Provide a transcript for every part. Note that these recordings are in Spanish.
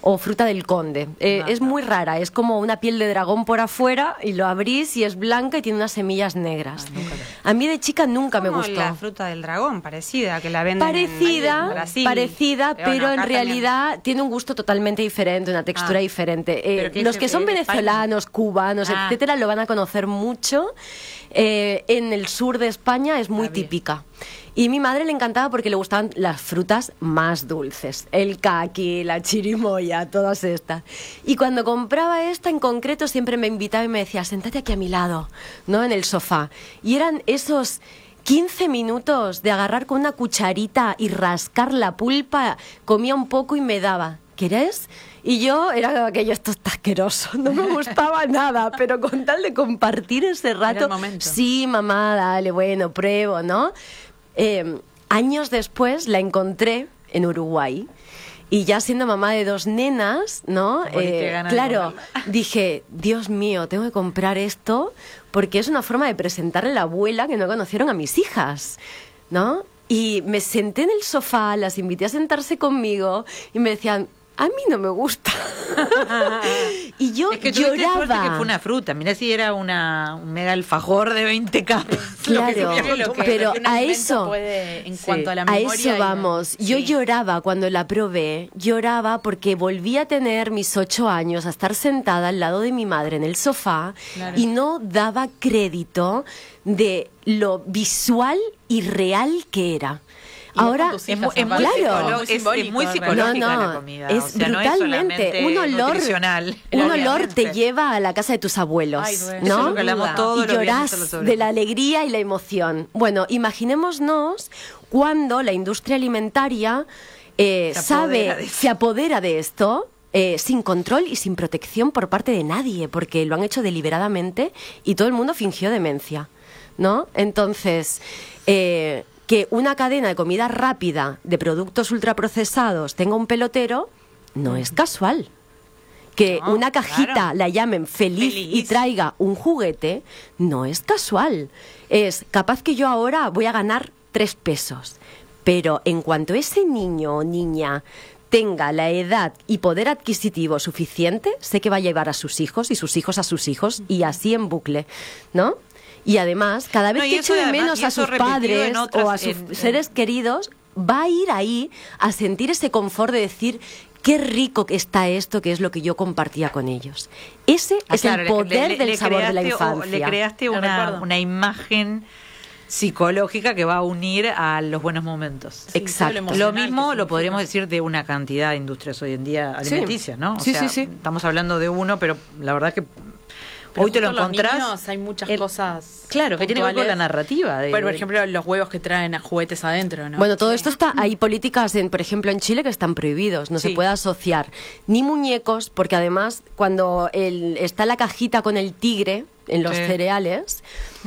o fruta del conde. Es muy rara, es como una piel de dragón por afuera y lo abrís y es blanca y tiene unas semillas negras. A mí de chica nunca me gustó. La fruta del dragón, parecida, que la venden en Brasil. Parecida, pero en realidad tiene un gusto totalmente diferente, una textura diferente. Los que son venezolanos, cubanos, etcétera, lo van a conocer mucho. En el sur de España es muy típica. Y mi madre le encantaba porque le gustaban las frutas más dulces. El caqui, la chirimoya, todas estas. Y cuando compraba esta en concreto siempre me invitaba y me decía, sentate aquí a mi lado, ¿no? En el sofá. Y eran esos 15 minutos de agarrar con una cucharita y rascar la pulpa, comía un poco y me daba. ¿Querés? Y yo era aquello, esto está asqueroso, no me gustaba nada, pero con tal de compartir ese rato, sí, mamá, dale, bueno, pruebo, ¿no? Años después la encontré en Uruguay y ya siendo mamá de 2 nenas, ¿no? Claro, dije, Dios mío, tengo que comprar esto porque es una forma de presentarle a la abuela que no conocieron a mis hijas, ¿no? Y me senté en el sofá, las invité a sentarse conmigo y me decían, a mí no me gusta. Y yo lloraba. Que fue una fruta. Mirá si era un mega alfajor de 20 capas. Claro, pero a eso, en cuanto a la memoria, a eso vamos. Yo lloraba cuando la probé. Lloraba porque volví a tener mis 8 años, a estar sentada al lado de mi madre en el sofá y no daba crédito de lo visual y real que que era. Ahora, es muy psicológica la comida. Es brutalmente. No un olor te lleva a la casa de tus abuelos, ¿no? Y llorás de la alegría y la emoción. Bueno, imaginémonos cuando la industria alimentaria se apodera de esto, sin control y sin protección por parte de nadie, porque lo han hecho deliberadamente y todo el mundo fingió demencia, ¿no? Entonces, que una cadena de comida rápida de productos ultraprocesados tenga un pelotero no es casual. Que una cajita la llamen feliz y traiga un juguete no es casual. Es capaz que yo ahora voy a ganar 3 pesos, pero en cuanto ese niño o niña tenga la edad y poder adquisitivo suficiente, sé que va a llevar a sus hijos y sus hijos a sus hijos y así en bucle, ¿no? Y además, cada vez que eche de menos a sus padres o a sus seres queridos, va a ir ahí a sentir ese confort de decir, qué rico que está esto, que es lo que yo compartía con ellos. Ese es el poder del sabor de la infancia. Le creaste una imagen psicológica que va a unir a los buenos momentos. Exacto. Lo mismo lo podríamos decir de una cantidad de industrias hoy en día alimenticias, ¿no? Sí. Estamos hablando de uno, pero la verdad que pero hoy te lo encontrás. Niños, hay muchas cosas. Claro, que tiene que ver con la narrativa. Por ejemplo, los huevos que traen a juguetes adentro, ¿no? Bueno, todo esto está. Hay políticas, por ejemplo, en Chile que están prohibidos. No se puede asociar ni muñecos, porque además, cuando está la cajita con el tigre en los cereales,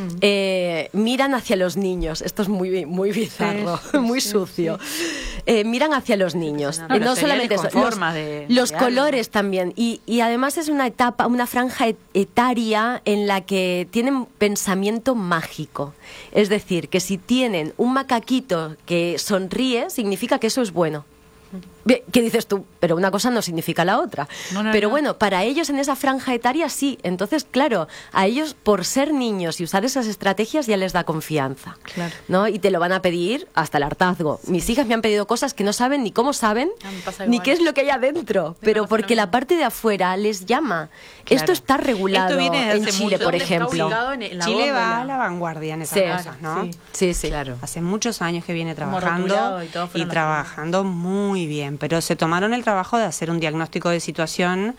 miran hacia los niños. Esto es muy, muy bizarro, muy sucio. Miran hacia los niños. No solamente eso, los colores también. Y además es una etapa, una franja etaria en la que tienen pensamiento mágico. Es decir, que si tienen un macaquito que sonríe, significa que eso es bueno. ¿Qué dices tú? Pero una cosa no significa la otra. Pero bueno, para ellos en esa franja etaria sí. Entonces, claro, a ellos por ser niños y usar esas estrategias ya les da confianza, ¿no? Y te lo van a pedir hasta el hartazgo. Mis hijas me han pedido cosas que no saben ni cómo saben, ni qué es lo que hay adentro, pero porque la parte de afuera les llama. Esto está regulado en Chile, por ejemplo. Chile va a la vanguardia en esas cosas, ¿no? Sí, claro. Hace muchos años que viene trabajando y trabajando muy bien, pero se tomaron el trabajo de hacer un diagnóstico de situación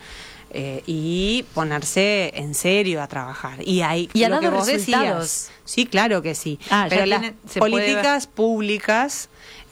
y ponerse en serio a trabajar. Y hay lo que vos decías. Sí, claro que sí. Pero las políticas públicas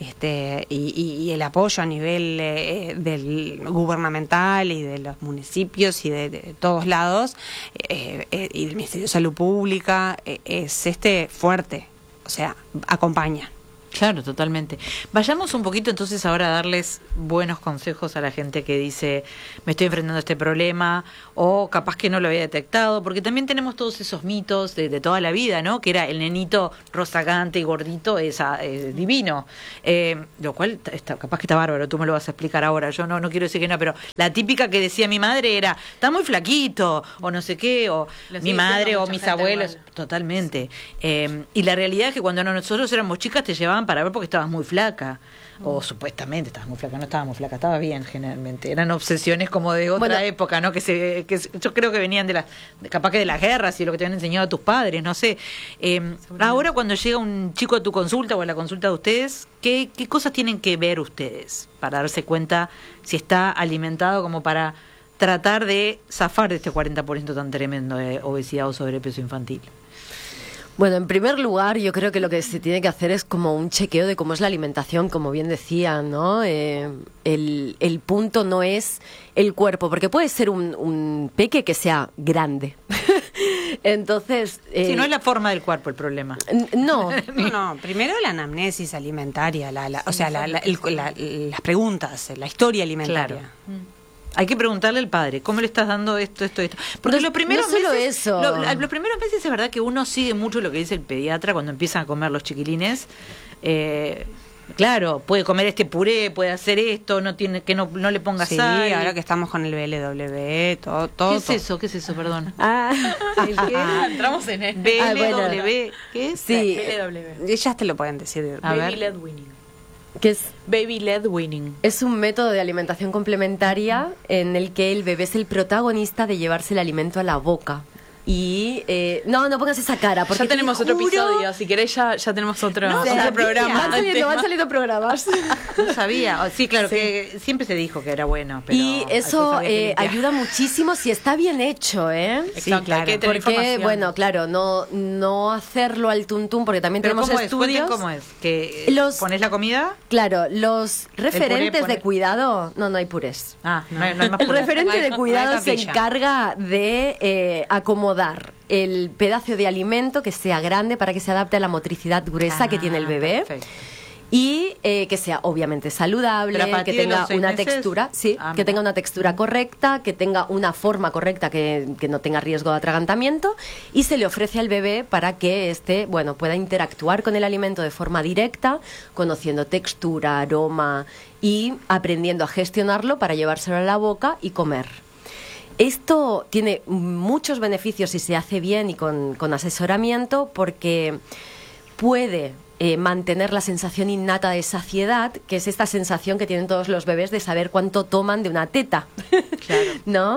y el apoyo a nivel del gubernamental y de los municipios y de todos lados y del Ministerio de Salud Pública es fuerte. O sea, acompaña. Claro, totalmente. Vayamos un poquito entonces ahora a darles buenos consejos a la gente que dice, me estoy enfrentando a este problema, o capaz que no lo había detectado, porque también tenemos todos esos mitos de toda la vida, ¿no? Que era el nenito rozagante y gordito es divino, lo cual capaz que está bárbaro, tú me lo vas a explicar ahora, yo no quiero decir que no, pero la típica que decía mi madre era, está muy flaquito, o no sé qué, o mi madre o mis abuelos, totalmente. Y la realidad es que cuando nosotros éramos chicas te llevaban para ver porque estabas muy flaca, o supuestamente estabas muy flaca, no estabas muy flaca, estaba bien generalmente, eran obsesiones como de otra época, ¿no? Que yo creo que venían capaz que de las guerras y lo que te habían enseñado a tus padres, no sé. Ahora cuando llega un chico a tu consulta o a la consulta de ustedes, ¿qué cosas tienen que ver ustedes para darse cuenta si está alimentado como para tratar de zafar de este 40% tan tremendo de obesidad o sobrepeso infantil? Bueno, en primer lugar, yo creo que lo que se tiene que hacer es como un chequeo de cómo es la alimentación, como bien decía, ¿no? El punto no es el cuerpo, porque puede ser un peque que sea grande. Entonces... Si no es la forma del cuerpo el problema. No. No, primero la anamnesis alimentaria, o sea, las preguntas, la historia alimentaria. Claro. Hay que preguntarle al padre, ¿cómo le estás dando esto? Porque los primeros meses, los primeros meses es verdad que uno sigue mucho lo que dice el pediatra cuando empiezan a comer los chiquilines. Claro, puede comer este puré, puede hacer esto, no le pongas sal. Sí, ahora que estamos con el BLW, todo. ¿Qué es eso? Perdón. ¿El qué? Entramos en el BLW, ¿qué es? Sí. BLW. Ellas te lo pueden decir. Baby Led Weaning. Que es Baby Led Weaning. Es un método de alimentación complementaria en el que el bebé es el protagonista de llevarse el alimento a la boca. Y no pongas esa cara, porque ya tenemos otro episodio, si querés ya tenemos otro programa. Van saliendo programas. No sabía. Sí, claro, sí. Que siempre se dijo que era bueno, pero y eso ayuda muchísimo si está bien hecho, Exacto, sí, claro. Hay que tener porque bueno, claro, no hacerlo al tuntún, porque también tenemos estudios. ¿Cómo es? ¿Que pones la comida? Claro, los referentes de cuidado, no hay purés. No hay más purés. El referente de cuidado se encarga de acomodar el pedazo de alimento que sea grande para que se adapte a la motricidad gruesa que tiene el bebé. Perfecto. Y que sea obviamente saludable, que tenga una textura, que tenga una textura correcta, que tenga una forma correcta, que no tenga riesgo de atragantamiento, y se le ofrece al bebé para que éste, pueda interactuar con el alimento de forma directa, conociendo textura, aroma y aprendiendo a gestionarlo para llevárselo a la boca y comer. Esto tiene muchos beneficios si se hace bien y con asesoramiento, porque puede mantener la sensación innata de saciedad, que es esta sensación que tienen todos los bebés de saber cuánto toman de una teta, claro. ¿no?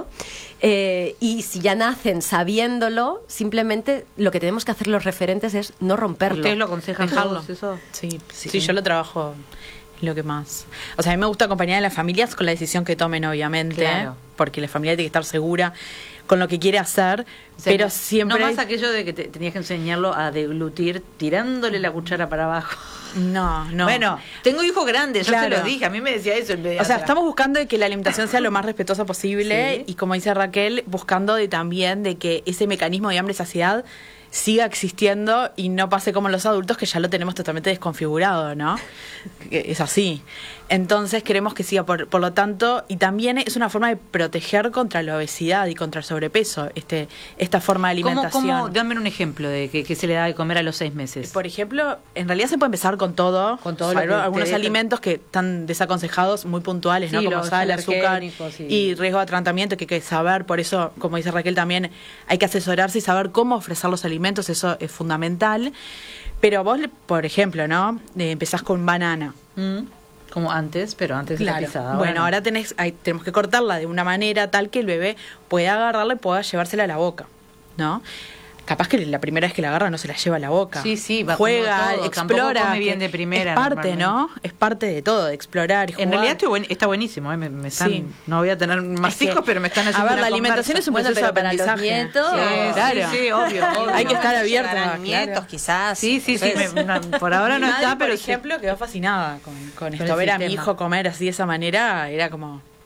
Y si ya nacen sabiéndolo, simplemente lo que tenemos que hacer los referentes es no romperlo. ¿Ustedes lo aconsejan dejarlo? ¿Eso? Sí, yo lo trabajo lo que más. O sea, a mí me gusta acompañar a las familias con la decisión que tomen, obviamente, claro. Porque la familia tiene que estar segura con lo que quiere hacer, o sea, pero siempre... No más aquello de que tenías que enseñarlo a deglutir tirándole la cuchara para abajo. No. Bueno, tengo hijos grandes, yo se lo dije, a mí me decía eso. O sea, estamos buscando de que la alimentación sea lo más respetuosa posible, y como dice Raquel, buscando también de que ese mecanismo de hambre-saciedad siga existiendo y no pase como los adultos, que ya lo tenemos totalmente desconfigurado, ¿no? Es así. Entonces queremos que siga, por lo tanto, y también es una forma de proteger contra la obesidad y contra el sobrepeso, esta forma de alimentación. Dame un ejemplo de que se le da de comer a los 6 meses. Por ejemplo, en realidad se puede empezar con todo. Algunos alimentos que están desaconsejados, muy puntuales, ¿no? Como sal, azúcar y riesgo de atragantamiento, que hay que saber. Por eso, como dice Raquel, también hay que asesorarse y saber cómo ofrecer los alimentos, eso es fundamental. Pero vos, por ejemplo, ¿no? Empezás con banana. Como antes, pero antes de la pisada. Bueno, ahora tenemos que cortarla de una manera tal que el bebé pueda agarrarla y pueda llevársela a la boca, ¿no? Capaz que la primera vez que la agarra no se la lleva a la boca. Sí, juega, explora. Come bien de primera. Es parte, ¿no? Es parte de todo, de explorar y jugar. En realidad está buenísimo, me están, no voy a tener más hijos, pero me están haciendo. A ver, la alimentación es un proceso de aprendizaje. Para los nietos, claro. Sí, obvio. Hay que estar abiertos a nietos, quizás. Sí. Por ahora no está, pero por ejemplo, quedó fascinada con esto. Ver a mi hijo comer así de esa manera era como...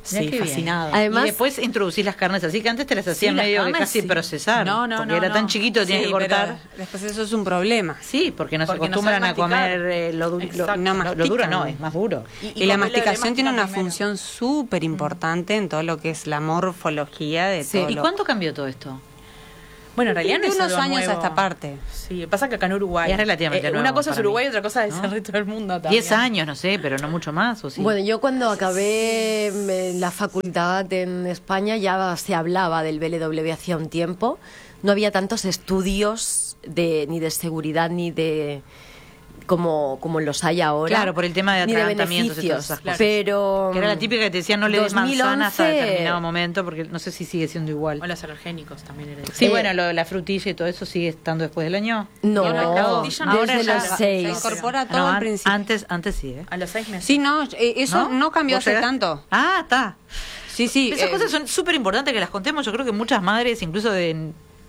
Sí, fascinado. Además, y después introducís las carnes así, que antes te las hacían medio que casi procesar. Porque era tan chiquito, tienes que cortar. Después eso es un problema. Sí, porque no se acostumbran a comer lo duro. Lo duro no, es más duro. Y la masticación tiene una función súper importante en todo lo que es la morfología de todo. ¿Y cuánto cambió todo esto? Bueno, en realidad no es unos años nuevo. a esta parte. Sí, pasa que acá en Uruguay es relativamente nuevo. Una cosa es Uruguay y otra cosa es el resto del mundo también. 10 años, no sé, pero no mucho más, ¿o sí? Bueno, yo cuando acabé la facultad en España ya se hablaba del BLW hacía un tiempo. No había tantos estudios ni de seguridad ni de... Como los hay ahora. Claro, por el tema de tratamientos y todas esas cosas. Pero que era la típica que te decían no le des manzana hasta determinado momento, porque no sé si sigue siendo igual. O los alergénicos también era. Sí, bueno, la frutilla y todo eso sigue estando después del año. No, ahora desde los 6. Se incorpora todo al principio. Antes sí, A los 6 meses. Sí, no, eso no cambió hace tanto. Ah, está. Sí. Esas cosas son súper importantes que las contemos. Yo creo que muchas madres, incluso de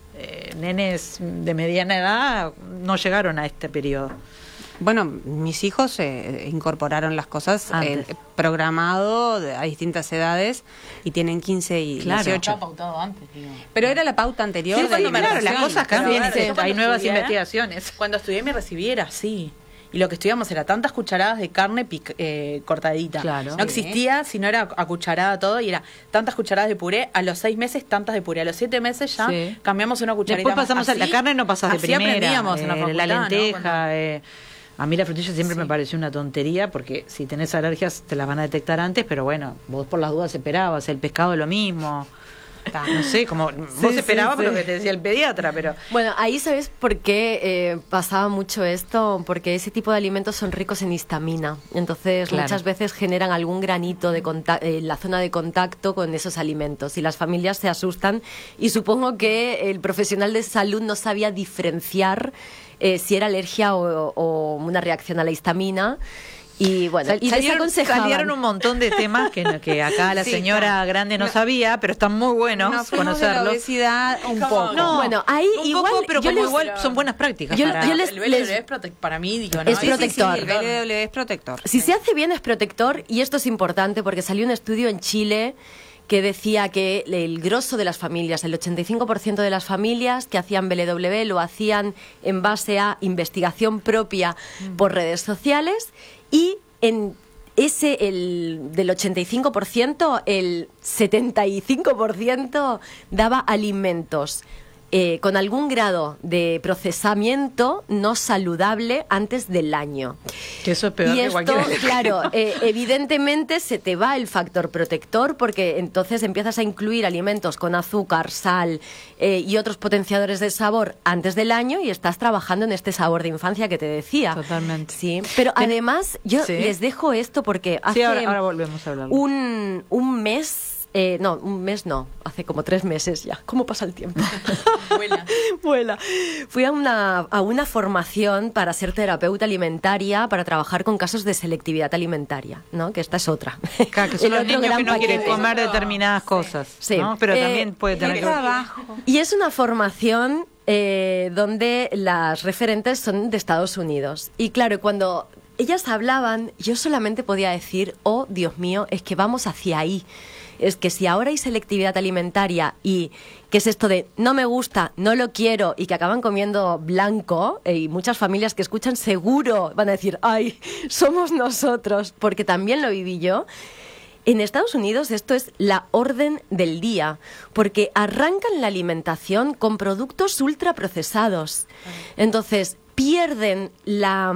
nenes de mediana edad, no llegaron a este periodo. Bueno, mis hijos incorporaron las cosas programado a distintas edades y tienen 15 y 18. Estaba pautado antes, digo. Pero era la pauta anterior. Sí, claro, las cosas cambian. Hay nuevas investigaciones. Cuando estudié me recibiera, sí. Y lo que estudiamos era tantas cucharadas de carne cortadita. Claro. No existía, sino era a cucharada todo y era tantas cucharadas de puré. A los 6 meses, tantas de puré. A los 7 meses ya cambiamos una cucharita. Después pasamos a la carne, no pasás de primera. Aprendíamos en la facultad, la lenteja, ¿no? A mí la frutilla siempre me pareció una tontería porque si tenés alergias te las van a detectar antes, pero bueno, vos por las dudas esperabas, el pescado lo mismo. No sé, como vos esperabas lo que te decía el pediatra, pero... Bueno, ahí sabes por qué pasaba mucho esto, porque ese tipo de alimentos son ricos en histamina, entonces muchas veces generan algún granito de en la zona de contacto con esos alimentos y las familias se asustan y supongo que el profesional de salud no sabía diferenciar si era alergia o una reacción a la histamina. Y bueno, salieron un montón de temas que acá la señora grande no sabía, pero están muy buenos conocerlos. De la obesidad un poco. No, bueno, ahí un igual, poco, pero como igual son buenas prácticas. El BLW para mí, digo, no, es protector. El BLW es protector. Si se hace bien es protector, y esto es importante porque salió un estudio en Chile que decía que el grosso de las familias, el 85% de las familias que hacían BLW lo hacían en base a investigación propia por redes sociales, y en del 85%, el 75% daba alimentos con algún grado de procesamiento no saludable antes del año. Que eso es peor que cualquier. Claro, evidentemente se te va el factor protector porque entonces empiezas a incluir alimentos con azúcar, sal y otros potenciadores de sabor antes del año y estás trabajando en este sabor de infancia que te decía. Totalmente. Sí, pero además yo les dejo esto porque hace ahora volvemos a hablar. Un mes... hace como 3 meses ya. ¿Cómo pasa el tiempo? Vuela. Fui a una formación para ser terapeuta alimentaria, para trabajar con casos de selectividad alimentaria, ¿no? Que esta es otra. Claro, que son los niños que no quieren comer determinadas cosas, sí. ¿no? Pero también puede tener trabajo. Y es una formación donde las referentes son de Estados Unidos. Y claro, cuando ellas hablaban, yo solamente podía decir, oh, Dios mío, es que vamos hacia ahí. Es que si ahora hay selectividad alimentaria y que es esto de no me gusta, no lo quiero y que acaban comiendo blanco, y muchas familias que escuchan seguro van a decir, ay, somos nosotros, porque también lo viví yo. En Estados Unidos esto es la orden del día, porque arrancan la alimentación con productos ultraprocesados. Entonces pierden la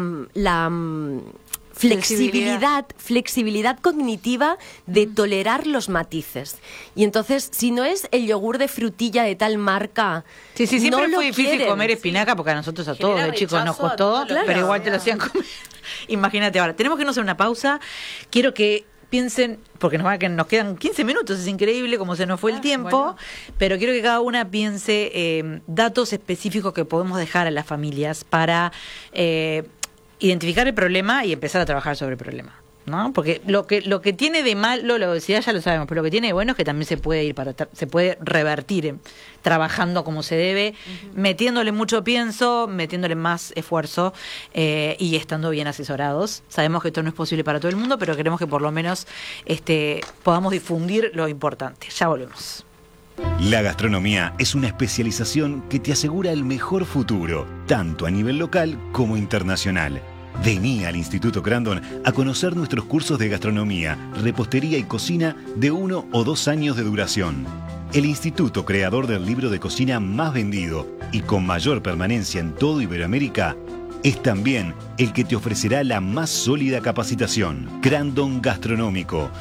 flexibilidad cognitiva de tolerar los matices. Y entonces, si no es el yogur de frutilla de tal marca, sí, siempre no fue difícil comer espinaca porque a nosotros a todos de chicos nos costó, pero igual te lo hacían comer. Imagínate ahora, tenemos que irnos a una pausa. Quiero que piensen, porque nos quedan 15 minutos, es increíble como se nos fue el tiempo, pero quiero que cada una piense datos específicos que podemos dejar a las familias para identificar el problema y empezar a trabajar sobre el problema, ¿no? Porque lo que tiene de malo la obesidad ya lo sabemos, pero lo que tiene de bueno es que también se puede revertir trabajando como se debe, metiéndole mucho pienso, metiéndole más esfuerzo y estando bien asesorados. Sabemos que esto no es posible para todo el mundo, pero queremos que por lo menos podamos difundir lo importante. Ya volvemos. La gastronomía es una especialización que te asegura el mejor futuro, tanto a nivel local como internacional. Vení al Instituto Crandon a conocer nuestros cursos de gastronomía, repostería y cocina de 1 o 2 años de duración. El instituto creador del libro de cocina más vendido y con mayor permanencia en todo Iberoamérica es también el que te ofrecerá la más sólida capacitación. Crandon Gastronómico,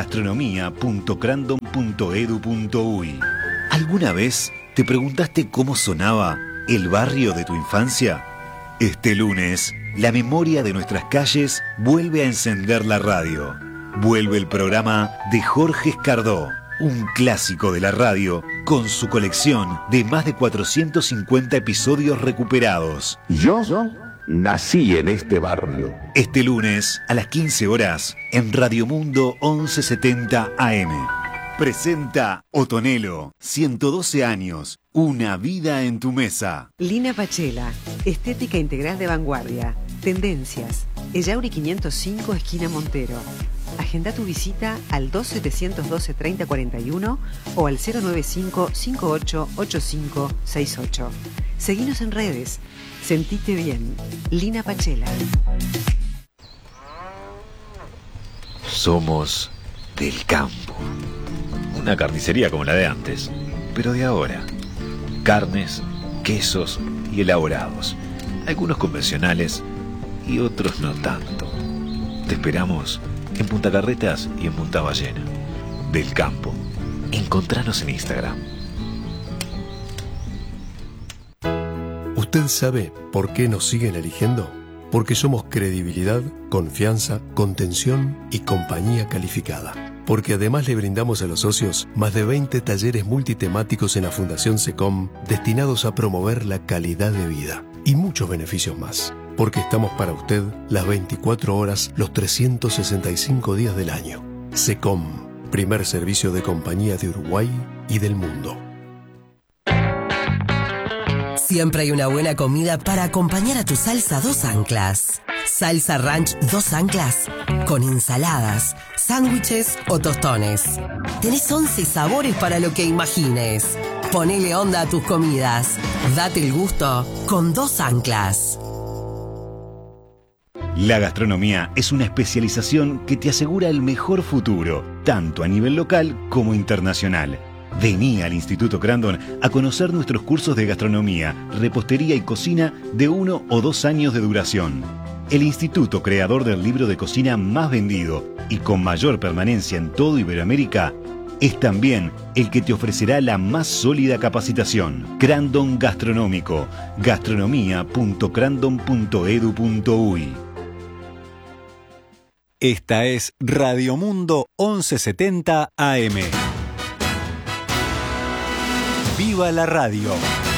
gastronomía.crandon.edu.uy. ¿Alguna vez te preguntaste cómo sonaba el barrio de tu infancia? Este lunes, la memoria de nuestras calles vuelve a encender la radio. Vuelve el programa de Jorge Escardó, un clásico de la radio con su colección de más de 450 episodios recuperados. Yo nací en este barrio. Este lunes a las 15 horas en Radio Mundo 1170 AM. Presenta Otonelo, 112 años, una vida en tu mesa. Lina Pachela, estética integral de vanguardia, tendencias, Ellauri 505, esquina Montero. Agenda tu visita al 2712-3041 o al 095-588568. Seguinos en redes. Sentite bien. Lina Pachela. Somos del campo. Una carnicería como la de antes, pero de ahora. Carnes, quesos y elaborados. Algunos convencionales y otros no tanto. Te esperamos en Punta Carretas y en Punta Ballena. Del campo. Encontranos en Instagram. ¿Usted sabe por qué nos siguen eligiendo? Porque somos credibilidad, confianza, contención y compañía calificada. Porque además le brindamos a los socios más de 20 talleres multitemáticos en la Fundación SECOM destinados a promover la calidad de vida y muchos beneficios más. Porque estamos para usted las 24 horas, los 365 días del año. SECOM, primer servicio de compañía de Uruguay y del mundo. Siempre hay una buena comida para acompañar a tu salsa Dos Anclas. Salsa Ranch Dos Anclas con ensaladas, sándwiches o tostones. Tenés 11 sabores para lo que imagines. Ponele onda a tus comidas. Date el gusto con Dos Anclas. La gastronomía es una especialización que te asegura el mejor futuro, tanto a nivel local como internacional. Vení al Instituto Crandon a conocer nuestros cursos de gastronomía, repostería y cocina de 1 o 2 años de duración. El instituto creador del libro de cocina más vendido y con mayor permanencia en todo Iberoamérica es también el que te ofrecerá la más sólida capacitación. Crandon Gastronómico, gastronomía.crandon.edu.uy. Esta es Radio Mundo 1170 AM. ¡Viva la radio!